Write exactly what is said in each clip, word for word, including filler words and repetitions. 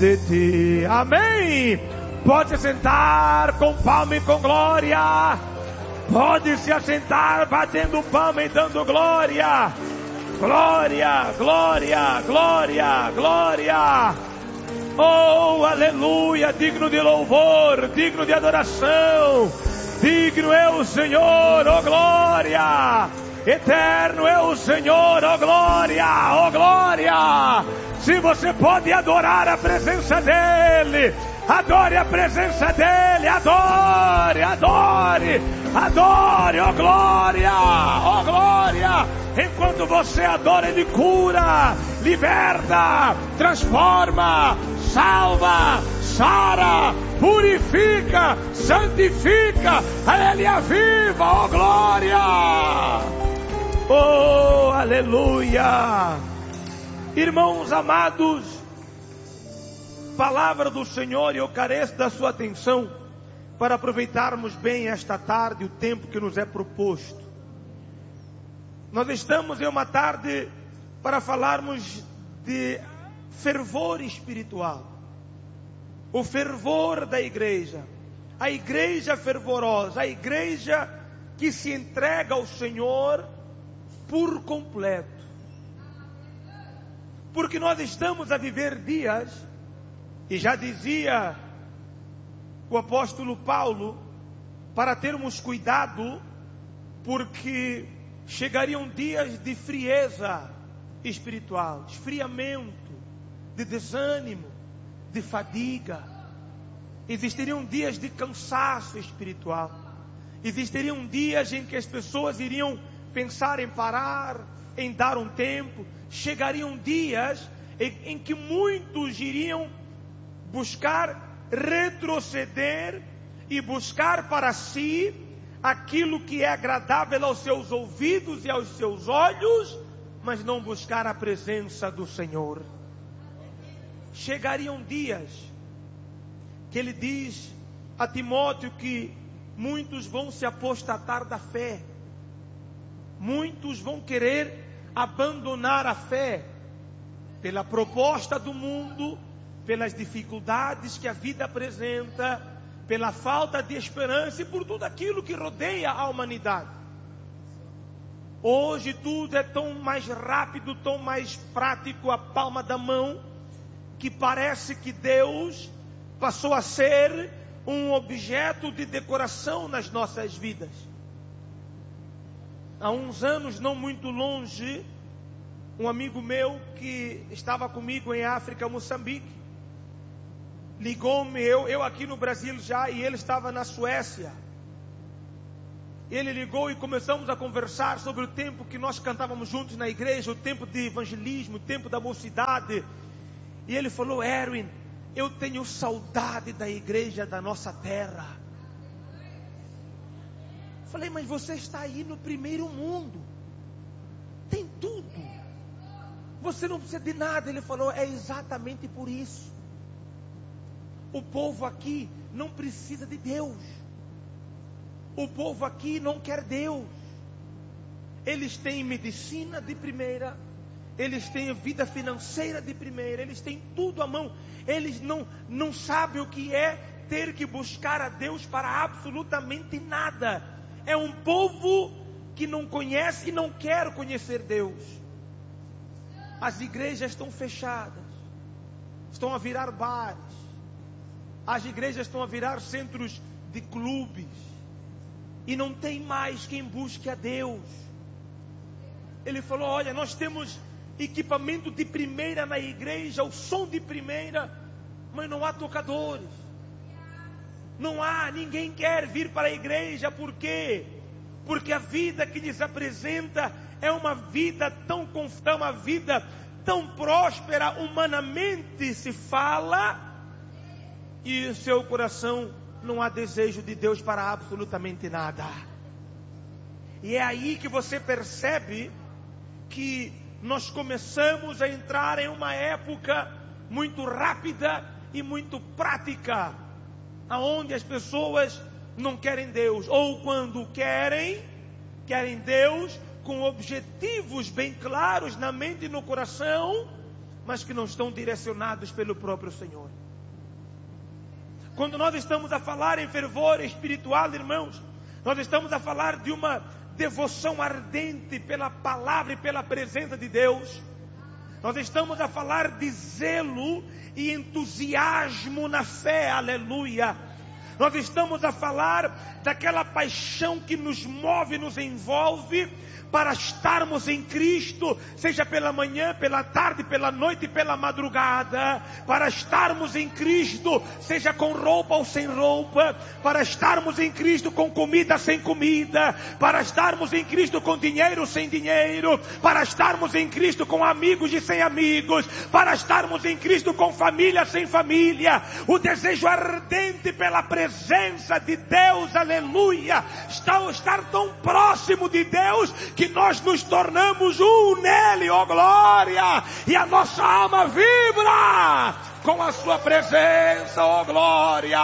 de ti. Amém. Pode se sentar com palma e com glória. Pode se assentar batendo palma e dando glória. Glória, glória, glória, glória. Oh, aleluia, digno de louvor, digno de adoração. Digno é o Senhor, oh glória. Eterno é o Senhor, oh glória, oh glória. Se você pode adorar a presença dEle, adore a presença dEle, adore, adore, adore, oh glória, oh glória. Enquanto você adora, Ele cura, liberta, transforma, salva, sara, purifica, santifica, Ele aviva, oh glória, oh aleluia. Irmãos amados, palavra do Senhor, e eu careço da sua atenção para aproveitarmos bem esta tarde, o tempo que nos é proposto. Nós estamos em uma tarde para falarmos de fervor espiritual. O fervor da igreja. A igreja fervorosa. A igreja que se entrega ao Senhor por completo. Porque nós estamos a viver dias, e já dizia o apóstolo Paulo, para termos cuidado, porque chegariam dias de frieza espiritual, esfriamento, de desânimo, de fadiga. Existiriam dias de cansaço espiritual. Existiriam dias em que as pessoas iriam pensar em parar, em dar um tempo. Chegariam dias em, em que muitos iriam buscar retroceder e buscar para si aquilo que é agradável aos seus ouvidos e aos seus olhos, mas não buscar a presença do Senhor. Chegariam dias que ele diz a Timóteo que muitos vão se apostatar da fé, muitos vão querer abandonar a fé pela proposta do mundo, pelas dificuldades que a vida apresenta, pela falta de esperança e por tudo aquilo que rodeia a humanidade. Hoje tudo é tão mais rápido, tão mais prático, à palma da mão, que parece que Deus passou a ser um objeto de decoração nas nossas vidas. Há uns anos, não muito longe, um amigo meu que estava comigo em África, Moçambique, ligou-me, eu, eu aqui no Brasil já, e ele estava na Suécia. Ele ligou e começamos a conversar sobre o tempo que nós cantávamos juntos na igreja, o tempo de evangelismo, o tempo da mocidade. E ele falou: Erwin, eu tenho saudade da igreja da nossa terra. Falei: mas você está aí no primeiro mundo, tem tudo, você não precisa de nada. Ele falou: é exatamente por isso. O povo aqui não precisa de Deus. O povo aqui não quer Deus. Eles têm medicina de primeira, eles têm vida financeira de primeira, eles têm tudo à mão. Eles não, não sabem o que é ter que buscar a Deus para absolutamente nada. É um povo que não conhece e não quer conhecer Deus. As igrejas estão fechadas, estão a virar bares. As igrejas estão a virar centros de clubes. E não tem mais quem busque a Deus. Ele falou: olha, nós temos equipamento de primeira na igreja, o som de primeira, mas não há tocadores. Não há, ninguém quer vir para a igreja. Por quê? Porque a vida que lhes apresenta é uma vida tão confiante, uma vida tão próspera, humanamente se fala, e o seu coração não há desejo de Deus para absolutamente nada. E é aí que você percebe que nós começamos a entrar em uma época muito rápida e muito prática, aonde as pessoas não querem Deus, ou quando querem, querem Deus com objetivos bem claros na mente e no coração, mas que não estão direcionados pelo próprio Senhor. Quando nós estamos a falar em fervor espiritual, irmãos, nós estamos a falar de uma devoção ardente pela palavra e pela presença de Deus. Nós estamos a falar de zelo e entusiasmo na fé, aleluia. Nós estamos a falar daquela paixão que nos move, nos envolve, para estarmos em Cristo, seja pela manhã, pela tarde, pela noite e pela madrugada, para estarmos em Cristo, seja com roupa ou sem roupa, para estarmos em Cristo com comida sem comida, para estarmos em Cristo com dinheiro sem dinheiro, para estarmos em Cristo com amigos e sem amigos, para estarmos em Cristo com família sem família. O desejo ardente pela presença de Deus, aleluia, está estar tão próximo de Deus, que nós nos tornamos um nele, ó glória, e a nossa alma vibra com a sua presença, ó glória.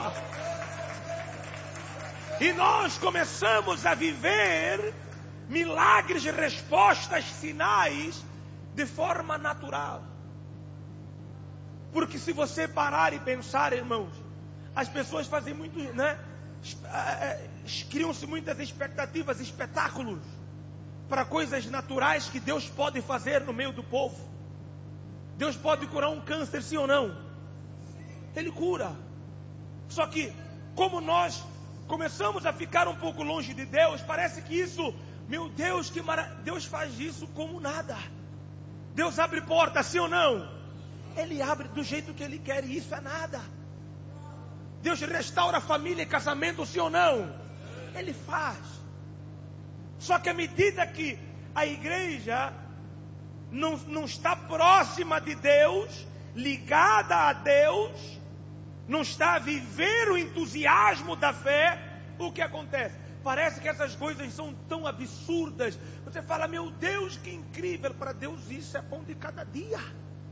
E nós começamos a viver milagres, respostas, sinais de forma natural. Porque se você parar e pensar, irmãos, as pessoas fazem muito, né? Criam-se muitas expectativas, espetáculos para coisas naturais que Deus pode fazer no meio do povo. Deus pode curar um câncer, sim ou não? Ele cura. Só que, como nós começamos a ficar um pouco longe de Deus, parece que isso, meu Deus, que mara... Deus faz isso como nada. Deus abre porta, sim ou não? Ele abre do jeito que Ele quer, e isso é nada. Deus restaura a família e casamento, sim ou não? Ele faz. Só que à medida que a igreja não, não está próxima de Deus, ligada a Deus, não está a viver o entusiasmo da fé, o que acontece? Parece que essas coisas são tão absurdas. Você fala, meu Deus, que incrível. Para Deus isso é pão de cada dia.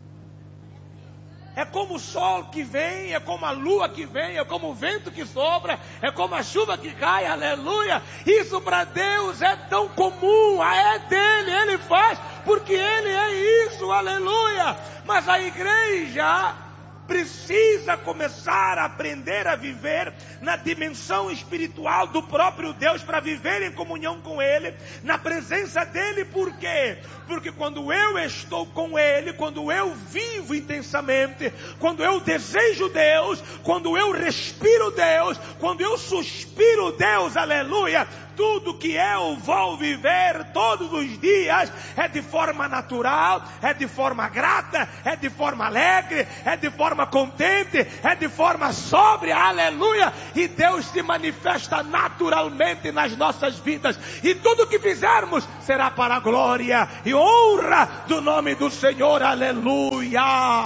É como o sol que vem, é como a lua que vem, é como o vento que sopra, é como a chuva que cai, aleluia. Isso para Deus é tão comum, é dele, Ele faz, porque Ele é isso, aleluia. Mas a igreja precisa começar a aprender a viver na dimensão espiritual do próprio Deus, para viver em comunhão com Ele, na presença dEle. Por quê? Porque quando eu estou com Ele, quando eu vivo intensamente, quando eu desejo Deus, quando eu respiro Deus, quando eu suspiro Deus, aleluia, tudo que eu vou viver todos os dias é de forma natural, é de forma grata, é de forma alegre, é de forma contente, é de forma sóbria, aleluia. E Deus se manifesta naturalmente nas nossas vidas, e tudo que fizermos será para a glória e honra do nome do Senhor, aleluia.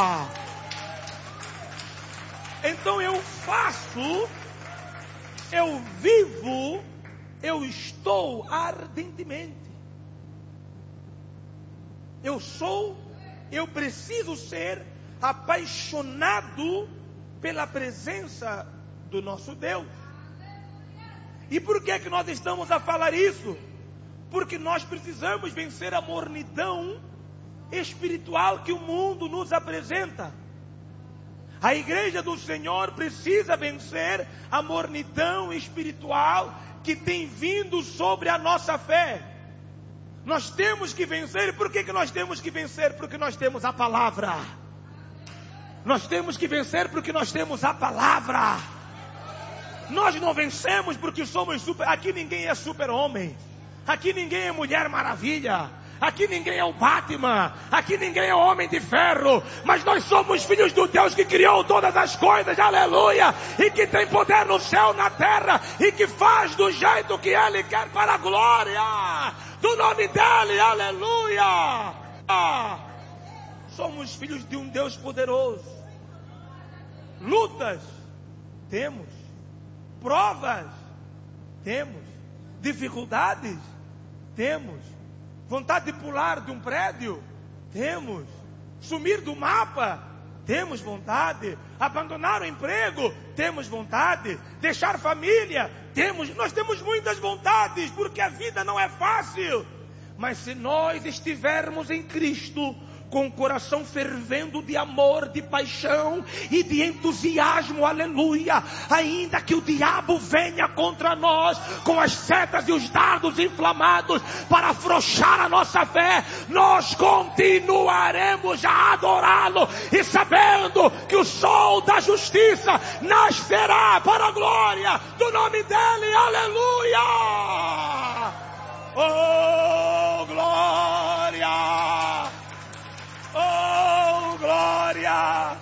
Então eu faço, eu vivo, eu estou ardentemente. Eu sou, eu preciso ser apaixonado pela presença do nosso Deus. E por que que nós estamos a falar isso? Porque nós precisamos vencer a mornidão espiritual que o mundo nos apresenta. A igreja do Senhor precisa vencer a mornidão espiritual que tem vindo sobre a nossa fé. Nós temos que vencer. E por que que nós temos que vencer? Porque nós temos a palavra. Nós temos que vencer porque nós temos a palavra. Nós não vencemos porque somos super... Aqui ninguém é super-homem. Aqui ninguém é Mulher Maravilha. Aqui ninguém é o Batman, aqui ninguém é o Homem de Ferro, mas nós somos filhos do Deus que criou todas as coisas, aleluia, e que tem poder no céu, na terra, e que faz do jeito que Ele quer para a glória do nome dEle, aleluia. Ah, somos filhos de um Deus poderoso. Lutas, temos. Provas, temos. Dificuldades, temos. Vontade de pular de um prédio? Temos. Sumir do mapa? Temos vontade. Abandonar o emprego? Temos vontade. Deixar família? Temos. Nós temos muitas vontades, porque a vida não é fácil. Mas se nós estivermos em Cristo, com o coração fervendo de amor, de paixão e de entusiasmo, aleluia. Ainda que o diabo venha contra nós com as setas e os dardos inflamados para afrouxar a nossa fé, nós continuaremos a adorá-lo e sabendo que o sol da justiça nascerá para a glória do nome dele, aleluia. Oh, glória! Oh, glória!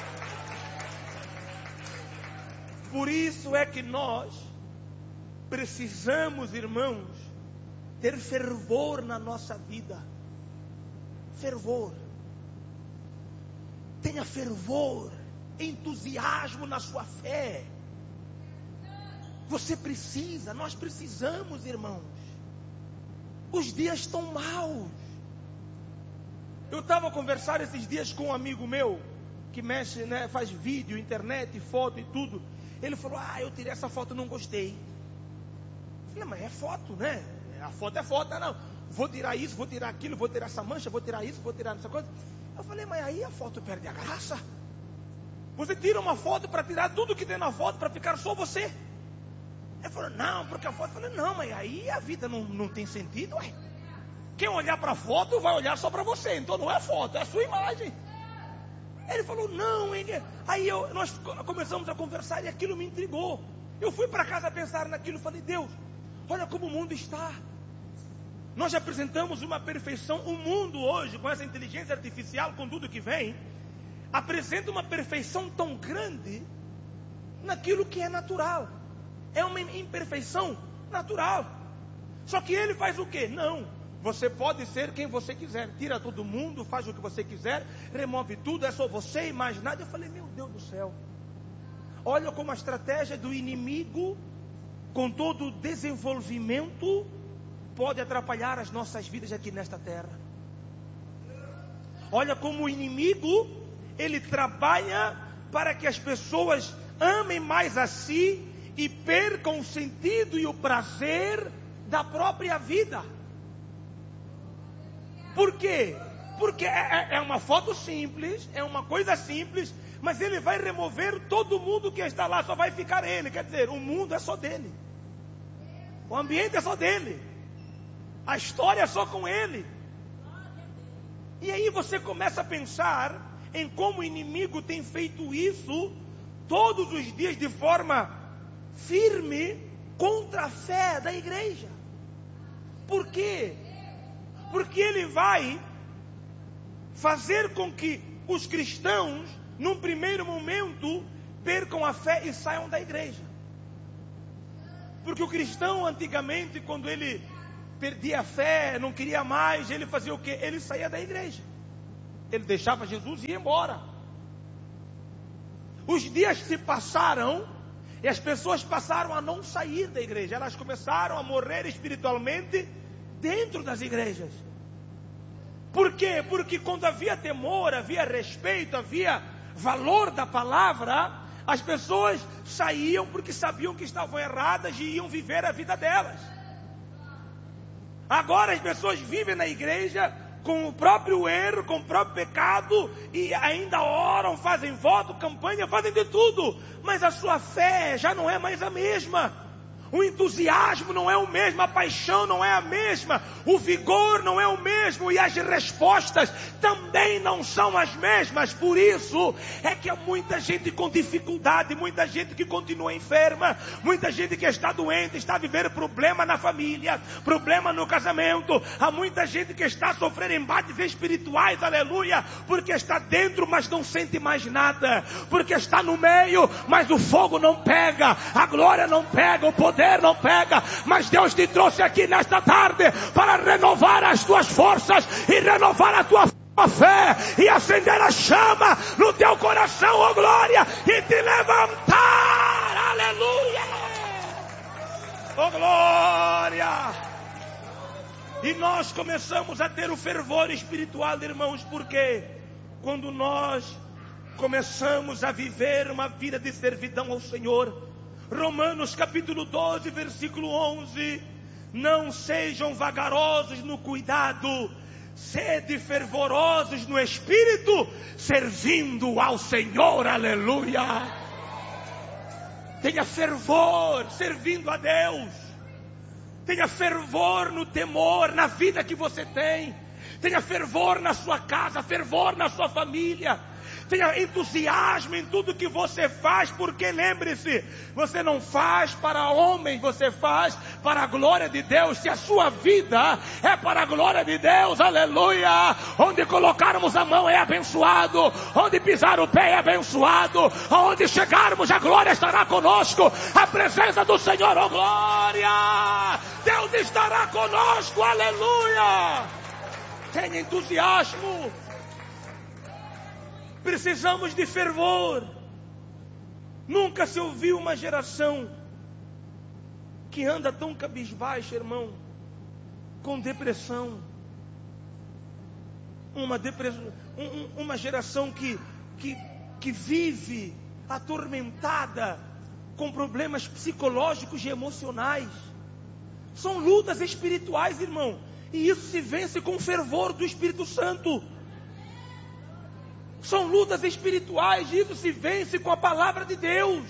Por isso é que nós precisamos, irmãos, ter fervor na nossa vida. Fervor. Tenha fervor, entusiasmo na sua fé. Você precisa, nós precisamos, irmãos. Os dias estão maus. Eu estava a conversar esses dias com um amigo meu, que mexe, né, faz vídeo, internet, foto e tudo. Ele falou, ah, eu tirei essa foto, não gostei. Eu falei, mas é foto, né? A foto é foto, não. Vou tirar isso, vou tirar aquilo, vou tirar essa mancha, vou tirar isso, vou tirar essa coisa. Eu falei, mas aí a foto perde a graça. Você tira uma foto para tirar tudo que tem na foto, para ficar só você. Ele falou, não, porque a foto... Eu falei, não, mas aí a vida não, não tem sentido, ué. Quem olhar para a foto vai olhar só para você, então não é foto, é a sua imagem. Ele falou, não, ele... Aí eu, nós começamos a conversar e aquilo me intrigou. Eu fui para casa pensar naquilo e falei, Deus, olha como o mundo está. Nós apresentamos uma perfeição. O mundo hoje, com essa inteligência artificial, com tudo que vem, apresenta uma perfeição tão grande naquilo que é natural. É uma imperfeição natural. Só que ele faz o quê? Não. Você pode ser quem você quiser. Tira todo mundo, faz o que você quiser, remove tudo, é só você e mais nada. Eu falei, meu Deus do céu. Olha como a estratégia do inimigo, com todo o desenvolvimento, pode atrapalhar as nossas vidas aqui nesta terra. Olha como o inimigo, ele trabalha para que as pessoas amem mais a si e percam o sentido e o prazer da própria vida. Por quê? Porque é, é uma foto simples, é uma coisa simples, mas ele vai remover todo mundo que está lá, só vai ficar ele. Quer dizer, o mundo é só dele, o ambiente é só dele, a história é só com ele. E aí você começa a pensar em como o inimigo tem feito isso todos os dias de forma firme contra a fé da igreja. Por quê? Porque ele vai fazer com que os cristãos, num primeiro momento, percam a fé e saiam da igreja. Porque o cristão, antigamente, quando ele perdia a fé, não queria mais, ele fazia o quê? Ele saía da igreja. Ele deixava Jesus e ia embora. Os dias se passaram e as pessoas passaram a não sair da igreja. Elas começaram a morrer espiritualmente dentro das igrejas. Por quê? Porque quando havia temor, havia respeito, havia valor da palavra, as pessoas saíam porque sabiam que estavam erradas e iam viver a vida delas. Agora as pessoas vivem na igreja com o próprio erro, com o próprio pecado, e ainda oram, fazem voto, campanha, fazem de tudo, mas a sua fé já não é mais a mesma. O entusiasmo não é o mesmo, a paixão não é a mesma, o vigor não é o mesmo e as respostas também não são as mesmas. Por isso é que há muita gente com dificuldade, muita gente que continua enferma, muita gente que está doente, está a viver problema na família, problema no casamento. Há muita gente que está a sofrer embates espirituais, aleluia, porque está dentro mas não sente mais nada, porque está no meio mas o fogo não pega, a glória não pega, o poder não pega. Mas Deus te trouxe aqui nesta tarde para renovar as tuas forças e renovar a tua fé e acender a chama no teu coração, ó glória, e te levantar, aleluia, ó glória. E nós começamos a ter o fervor espiritual, irmãos, porque quando nós começamos a viver uma vida de servidão ao Senhor, Romanos capítulo doze, versículo onze, não sejam vagarosos no cuidado, Sede fervorosos no Espírito, servindo ao Senhor, aleluia. Tenha fervor servindo a Deus. Tenha fervor no temor, na vida que você tem. Tenha fervor na sua casa, fervor na sua família. Tenha entusiasmo em tudo que você faz, porque lembre-se, você não faz para homem, você faz para a glória de Deus. Se a sua vida é para a glória de Deus, aleluia, onde colocarmos a mão é abençoado, onde pisar o pé é abençoado, onde chegarmos a glória estará conosco, a presença do Senhor, oh glória, Deus estará conosco, aleluia. Tenha entusiasmo. Precisamos de fervor. Nunca se ouviu uma geração que anda tão cabisbaixa, irmão, com depressão. Uma depressão, um, uma geração que, que, que vive atormentada com problemas psicológicos e emocionais. São lutas espirituais, irmão, e isso se vence com o fervor do Espírito Santo. São lutas espirituais, e isso se vence com a palavra de Deus.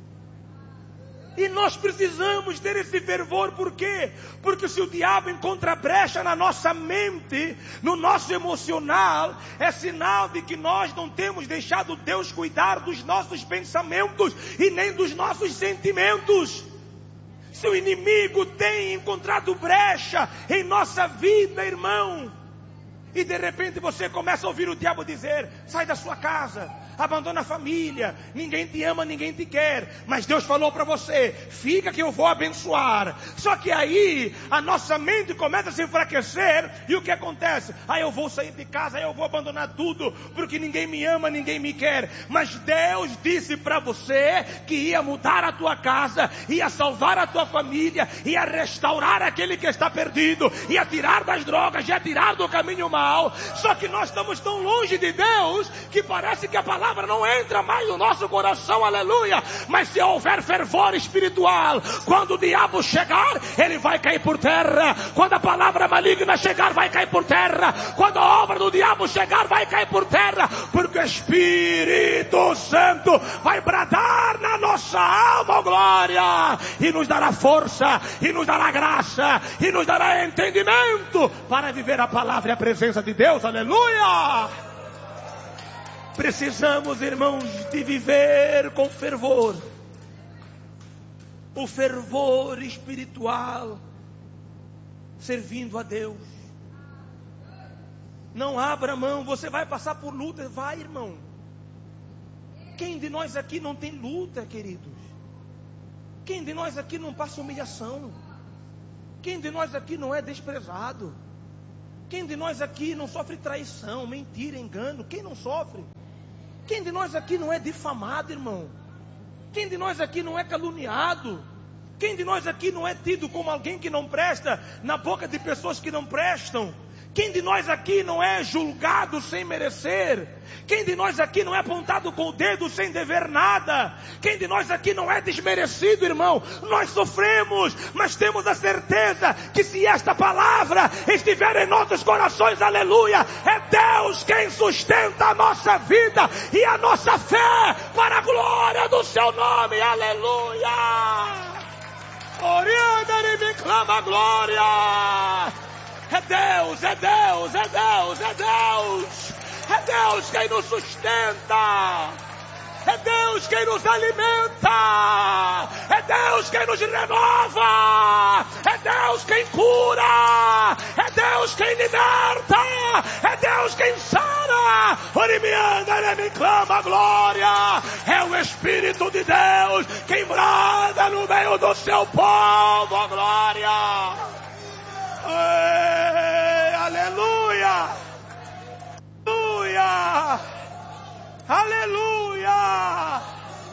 E nós precisamos ter esse fervor, por quê? Porque se o diabo encontra brecha na nossa mente, no nosso emocional, é sinal de que nós não temos deixado Deus cuidar dos nossos pensamentos e nem dos nossos sentimentos. Se o inimigo tem encontrado brecha em nossa vida, irmão, e de repente você começa a ouvir o diabo dizer: sai da sua casa, abandona a família, ninguém te ama, ninguém te quer, mas Deus falou para você, fica que eu vou abençoar. Só que aí a nossa mente começa a se enfraquecer, e o que acontece? Aí eu vou sair de casa, aí eu vou abandonar tudo, porque ninguém me ama, ninguém me quer. Mas Deus disse para você que ia mudar a tua casa, ia salvar a tua família, ia restaurar aquele que está perdido, ia tirar das drogas, ia tirar do caminho mal. Só que nós estamos tão longe de Deus que parece que a palavra não entra mais no nosso coração, aleluia. Mas se houver fervor espiritual, quando o diabo chegar, ele vai cair por terra. Quando a palavra maligna chegar, vai cair por terra. Quando a obra do diabo chegar, vai cair por terra, porque o Espírito Santo vai bradar na nossa alma, oh glória, e nos dará força, e nos dará graça, e nos dará entendimento para viver a palavra e a presença de Deus, aleluia. Precisamos, irmãos, de viver com fervor. O fervor espiritual, servindo a Deus. Não abra mão, você vai passar por luta, vai, irmão. Quem de nós aqui não tem luta, queridos? Quem de nós aqui não passa humilhação? Quem de nós aqui não é desprezado? Quem de nós aqui não sofre traição, mentira, engano? Quem não sofre? Quem de nós aqui não é difamado, irmão? Quem de nós aqui não é caluniado? Quem de nós aqui não é tido como alguém que não presta na boca de pessoas que não prestam? Quem de nós aqui não é julgado sem merecer? Quem de nós aqui não é apontado com o dedo sem dever nada? Quem de nós aqui não é desmerecido, irmão? Nós sofremos, mas temos a certeza que se esta palavra estiver em nossos corações, aleluia, é Deus quem sustenta a nossa vida e a nossa fé para a glória do seu nome, aleluia. Oriana e me clama glória. É Deus, é Deus, é Deus, é Deus. É Deus quem nos sustenta. É Deus quem nos alimenta. É Deus quem nos renova. É Deus quem cura. É Deus quem liberta. É Deus quem sara. Orimianda, me clama glória. É o Espírito de Deus quem brada no meio do seu povo, glória. Ei, aleluia, aleluia, aleluia.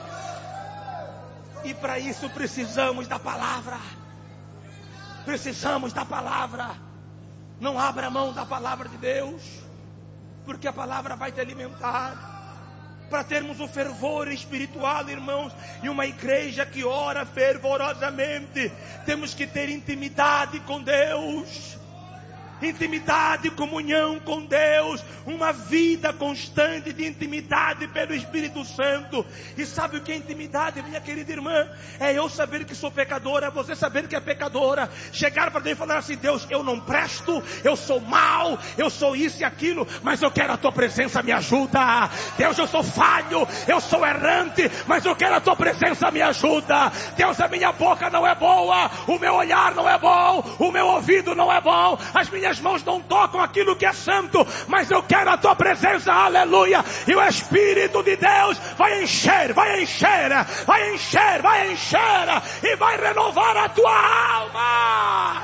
E para isso precisamos da palavra. Precisamos da palavra. Não abra mão da palavra de Deus, porque a palavra vai te alimentar. Para termos o fervor espiritual, irmãos, e uma igreja que ora fervorosamente, temos que ter intimidade com Deus. Intimidade, comunhão com Deus, uma vida constante de intimidade pelo Espírito Santo. E sabe o que é intimidade, minha querida irmã? É eu saber que sou pecadora, é você saber que é pecadora, chegar para Deus e falar assim: Deus, eu não presto, eu sou mau, eu sou isso e aquilo, mas eu quero a tua presença, me ajuda. Deus, eu sou falho, eu sou errante, mas eu quero a tua presença, me ajuda. Deus, a minha boca não é boa, o meu olhar não é bom, o meu ouvido não é bom, as minhas Minhas mãos não tocam aquilo que é santo, mas eu quero a tua presença, aleluia. E o Espírito de Deus vai encher, vai encher, vai encher, vai encher e vai renovar a tua alma.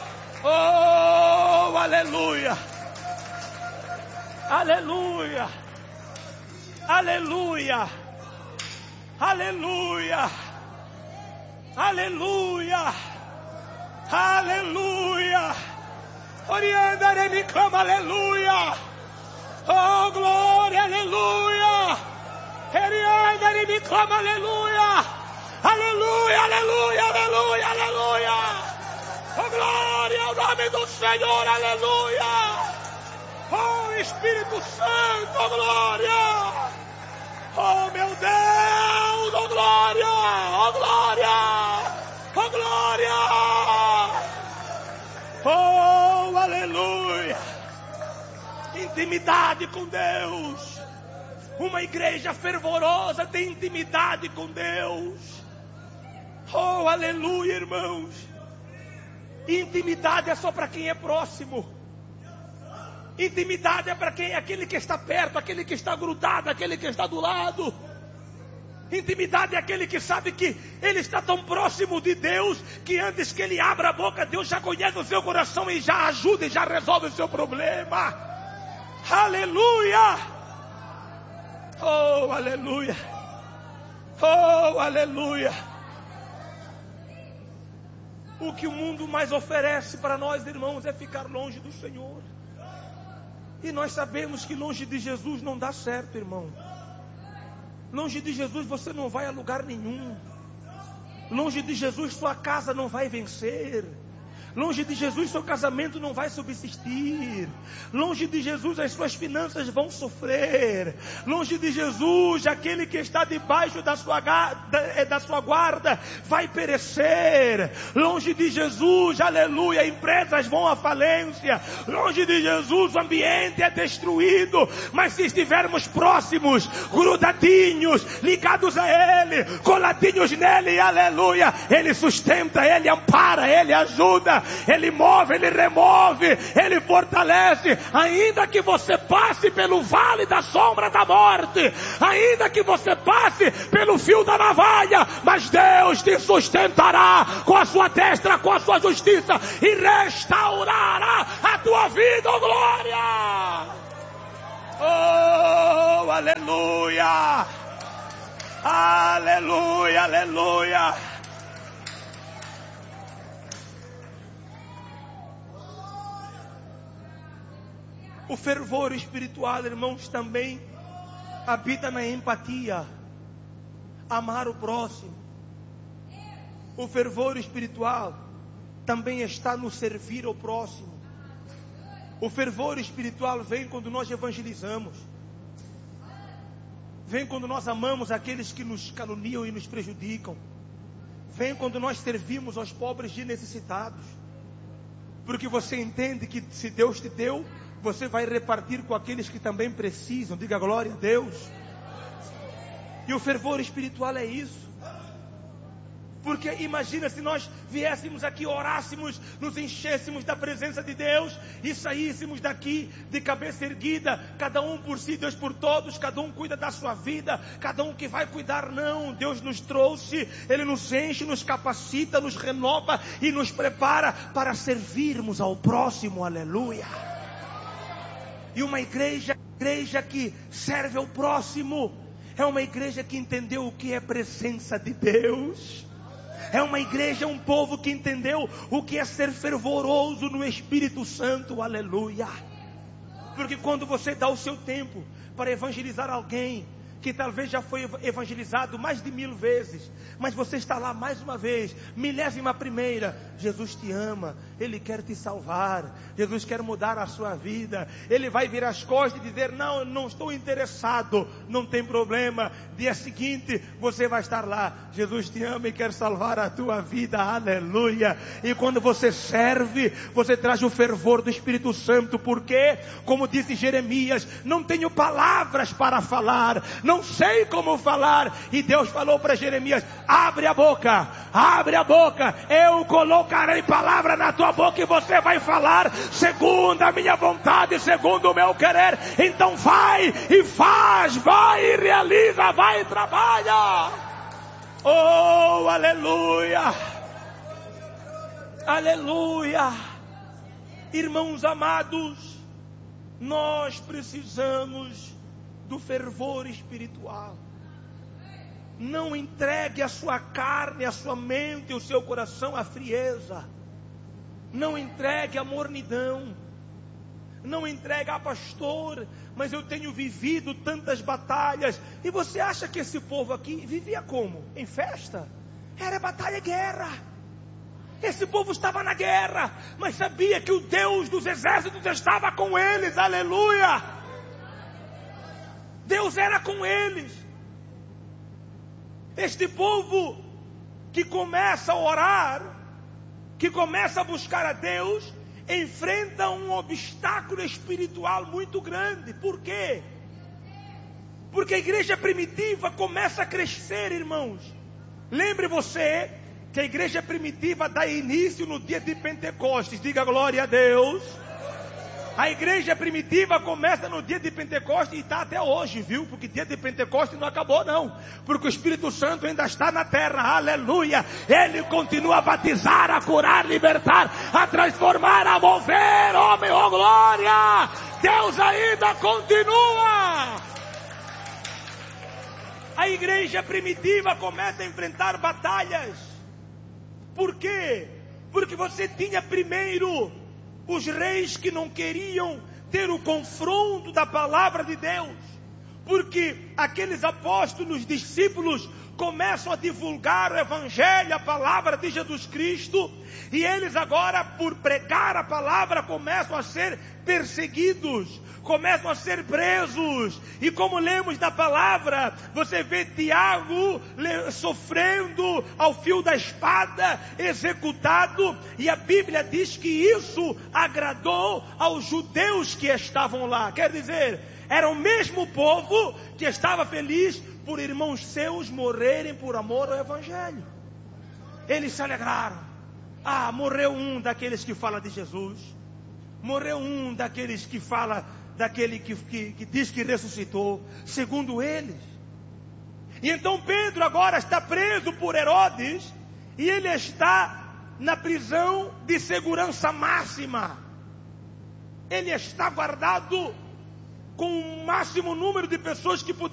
Oh, aleluia, aleluia, aleluia, aleluia, aleluia, aleluia. Orianda, ele clama, aleluia. Oh, glória, aleluia. Orianda, ele clama, aleluia. Aleluia, aleluia, aleluia, aleluia. Oh, glória ao nome do Senhor, aleluia. Oh, Espírito Santo, oh, glória. Oh, meu Deus, oh, glória, oh, glória, oh, glória. Oh, aleluia. Intimidade com Deus. Uma igreja fervorosa tem intimidade com Deus. Oh, aleluia, irmãos. Intimidade é só para quem é próximo. Intimidade é para quem é aquele que está perto, aquele que está grudado, aquele que está do lado. Intimidade é aquele que sabe que ele está tão próximo de Deus que antes que ele abra a boca, Deus já conhece o seu coração e já ajuda e já resolve o seu problema. Aleluia! Oh, aleluia! Oh, aleluia! O que o mundo mais oferece para nós, irmãos, é ficar longe do Senhor. E nós sabemos que longe de Jesus não dá certo, irmão. Longe de Jesus você não vai a lugar nenhum. Longe de Jesus sua casa não vai vencer. Longe de Jesus seu casamento não vai subsistir. Longe de Jesus as suas finanças vão sofrer. Longe de Jesus aquele que está debaixo da sua, da, da sua guarda vai perecer. Longe de Jesus, aleluia, empresas vão à falência. Longe de Jesus o ambiente é destruído. Mas se estivermos próximos, grudadinhos, ligados a Ele, coladinhos nele, aleluia, Ele sustenta, Ele ampara, Ele ajuda, Ele move, Ele remove, Ele fortalece. Ainda que você passe pelo vale da sombra da morte, ainda que você passe pelo fio da navalha, mas Deus te sustentará com a sua destra, com a sua justiça, e restaurará a tua vida, oh glória. Oh, aleluia, aleluia, aleluia. O fervor espiritual, irmãos, também habita na empatia. Amar o próximo. O fervor espiritual também está no servir ao próximo. O fervor espiritual vem quando nós evangelizamos. Vem quando nós amamos aqueles que nos caluniam e nos prejudicam. Vem quando nós servimos aos pobres e necessitados. Porque você entende que se Deus te deu, você vai repartir com aqueles que também precisam. Diga glória a Deus. E o fervor espiritual é isso. Porque imagina se nós viéssemos aqui, orássemos, nos enchêssemos da presença de Deus e saíssemos daqui de cabeça erguida, cada um por si, Deus por todos, cada um cuida da sua vida, cada um que vai cuidar. Não, Deus nos trouxe, Ele nos enche, nos capacita, nos renova e nos prepara para servirmos ao próximo, aleluia. E uma igreja, igreja que serve ao próximo, é uma igreja que entendeu o que é presença de Deus. É uma igreja, um povo que entendeu o que é ser fervoroso no Espírito Santo, aleluia. Porque quando você dá o seu tempo para evangelizar alguém que talvez já foi evangelizado mais de mil vezes, mas você está lá mais uma vez, milésima primeira, Jesus te ama, Ele quer te salvar. Jesus quer mudar a sua vida. Ele vai virar as costas e dizer: não, eu não estou interessado. Não tem problema. Dia seguinte você vai estar lá. Jesus te ama e quer salvar a tua vida. Aleluia. E quando você serve, você traz o fervor do Espírito Santo. Porque, como disse Jeremias, não tenho palavras para falar. Não sei como falar. E Deus falou para Jeremias: abre a boca. Abre a boca. Eu colocarei palavra na tua boca e você vai falar segundo a minha vontade, segundo o meu querer. Então vai e faz, vai e realiza, vai e trabalha. Oh, aleluia, aleluia. Irmãos amados, nós precisamos do fervor espiritual. Não entregue a sua carne, a sua mente, o seu coração à frieza. Não entregue a mornidão. Não entregue a pastor, mas eu tenho vivido tantas batalhas. E você acha que esse povo aqui vivia como? Em festa? Era batalha e guerra. Esse povo estava na guerra, mas sabia que o Deus dos exércitos estava com eles. Aleluia! Deus era com eles. Este povo que começa a orar, que começa a buscar a Deus, enfrenta um obstáculo espiritual muito grande. Por quê? Porque a igreja primitiva começa a crescer, irmãos. Lembre você que a igreja primitiva dá início no dia de Pentecostes. Diga glória a Deus. A igreja primitiva começa no dia de Pentecostes e está até hoje, viu? Porque dia de Pentecostes não acabou não. Porque o Espírito Santo ainda está na terra, aleluia. Ele continua a batizar, a curar, libertar, a transformar, a mover, homem, oh glória. Deus ainda continua. A igreja primitiva começa a enfrentar batalhas. Por quê? Porque você tinha primeiro os reis que não queriam ter o confronto da palavra de Deus. Porque aqueles apóstolos, discípulos, começam a divulgar o evangelho, a palavra de Jesus Cristo. E eles agora, por pregar a palavra, começam a ser perseguidos, começam a ser presos. E como lemos da palavra, você vê Tiago sofrendo ao fio da espada, executado. E a Bíblia diz que isso agradou aos judeus que estavam lá. Quer dizer, era o mesmo povo que estava feliz por irmãos seus morrerem por amor ao evangelho. Eles se alegraram. Ah, morreu um daqueles que fala de Jesus. Morreu um daqueles que fala, daquele que, que, que diz que ressuscitou, segundo eles. E então Pedro agora está preso por Herodes, e ele está na prisão de segurança máxima. Ele está guardado com o máximo número de pessoas que